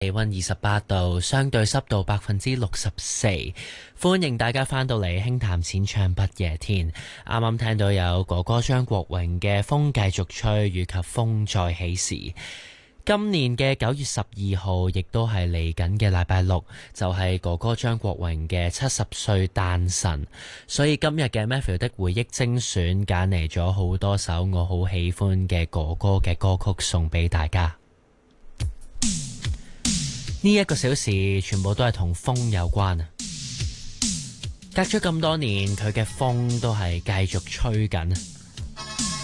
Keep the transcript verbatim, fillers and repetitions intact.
氣溫二十八度，相對濕度百分之六十四。歡迎大家翻到嚟輕談淺唱不夜天。啱啱聽到有哥哥張國榮嘅風繼續吹，以及風再起時。今年嘅九月十二號，亦都係嚟緊嘅禮拜六，就係、是、哥哥張國榮嘅七十歲誕辰。所以今日嘅 Matthew 的回憶精選揀嚟咗好多首我好喜歡嘅哥哥嘅歌曲送俾大家。呢一個小時全部都係同風有關啊！隔咗咁多年，佢嘅風都係繼續吹緊。